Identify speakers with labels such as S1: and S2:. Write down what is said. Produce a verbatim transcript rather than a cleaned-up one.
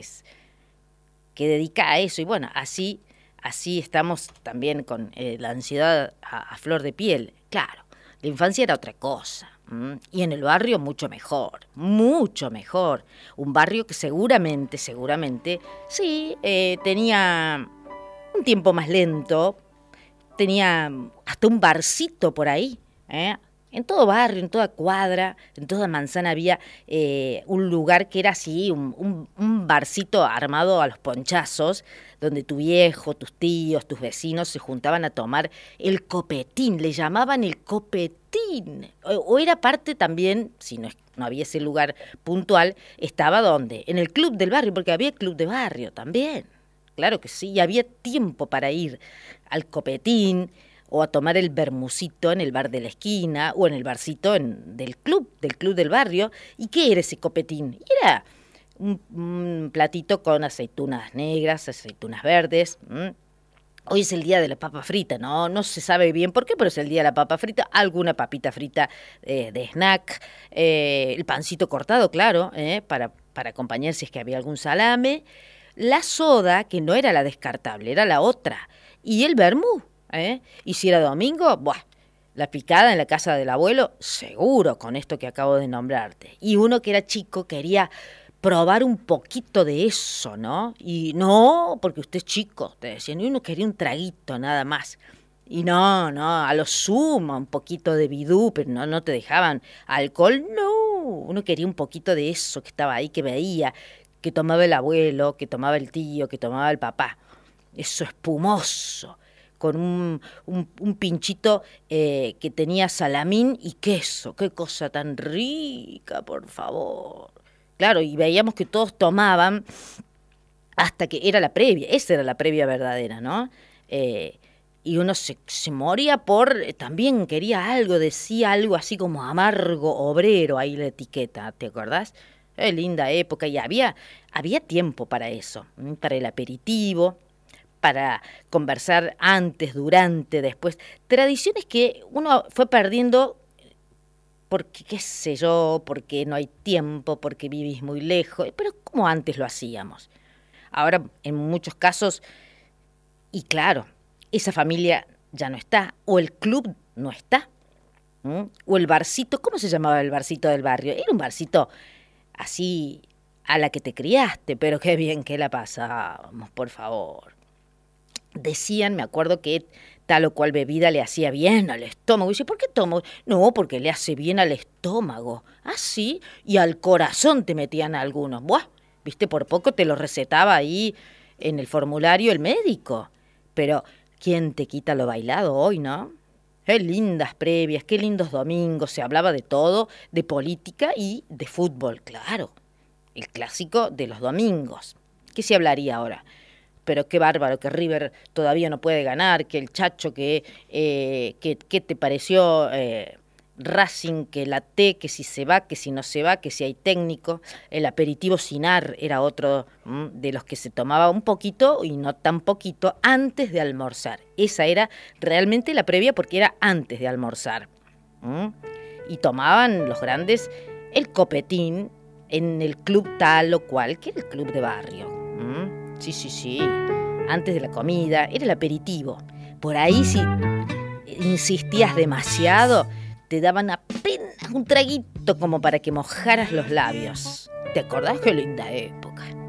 S1: que dedica a eso. Y bueno, así, así estamos también con eh, la ansiedad a, a flor de piel. Claro, la infancia era otra cosa. ¿m? Y en el barrio mucho mejor, mucho mejor. Un barrio que seguramente, seguramente, sí, eh, tenía un tiempo más lento, tenía hasta un barcito por ahí, ¿eh? En todo barrio, en toda cuadra, en toda manzana había eh, un lugar que era así, un, un, un barcito armado a los ponchazos, donde tu viejo, tus tíos, tus vecinos se juntaban a tomar el copetín, le llamaban el copetín. O, o era parte también, si no, no había ese lugar puntual, estaba ¿dónde? En el club del barrio, porque había club de barrio también. Claro que sí, y había tiempo para ir al copetín o a tomar el bermucito en el bar de la esquina o en el barcito en, del club, del club del barrio. ¿Y qué era ese copetín? Era un, un platito con aceitunas negras, aceitunas verdes. ¿m? Hoy es el día de la papa frita, ¿no? No se sabe bien por qué, pero es el día de la papa frita. Alguna papita frita eh, de snack, eh, el pancito cortado, claro, eh, para, para acompañar si es que había algún salame. La soda, que no era la descartable, era la otra. Y el vermú, ¿eh? Y si era domingo, ¡buah! La picada en la casa del abuelo, seguro con esto que acabo de nombrarte. Y uno que era chico quería probar un poquito de eso, ¿no? Y no, porque usted es chico, te decían, y uno quería un traguito nada más. Y no, no, a lo sumo, un poquito de bidú, pero no, no te dejaban alcohol, no. Uno quería un poquito de eso que estaba ahí, que veía, que tomaba el abuelo, que tomaba el tío, que tomaba el papá. Eso espumoso, con un, un, un pinchito eh, que tenía salamín y queso. Qué cosa tan rica, por favor. Claro, y veíamos que todos tomaban hasta que era la previa, esa era la previa verdadera, ¿no? Eh, y uno se, se moría por, eh, también quería algo, decía algo así como amargo obrero, ahí la etiqueta, ¿te acordás? Eh, linda época, y había, había tiempo para eso, ¿m? Para el aperitivo, para conversar antes, durante, después. Tradiciones que uno fue perdiendo porque, qué sé yo, porque no hay tiempo, porque vivís muy lejos, pero como antes lo hacíamos. Ahora, en muchos casos, y claro, esa familia ya no está, o el club no está, ¿m? O el barcito, ¿cómo se llamaba el barcito del barrio? Era un barcito así a la que te criaste, pero qué bien que la pasábamos, por favor. Decían, me acuerdo que tal o cual bebida le hacía bien al estómago. Y dice, ¿por qué tomo? No, porque le hace bien al estómago. Ah, sí, y al corazón te metían algunos. Buah, viste, por poco te lo recetaba ahí en el formulario el médico. Pero, ¿quién te quita lo bailado hoy, no? Qué lindas previas, qué lindos domingos. Se hablaba de todo, de política y de fútbol, claro. El clásico de los domingos. ¿Qué se hablaría ahora? Pero qué bárbaro que River todavía no puede ganar, que el Chacho, que eh, que, ¿qué te pareció eh, Racing, que la T, que si se va, que si no se va, que si hay técnico? El aperitivo Sinar era otro mm, de los que se tomaba un poquito y no tan poquito antes de almorzar. Esa era realmente la previa porque era antes de almorzar. ¿Mm? Y tomaban los grandes el copetín en el club tal o cual, que era el club de barrio. ¿Mm? Sí, sí, sí. Antes de la comida, era el aperitivo. Por ahí, si insistías demasiado, te daban apenas un traguito como para que mojaras los labios. ¿Te acordás qué linda época?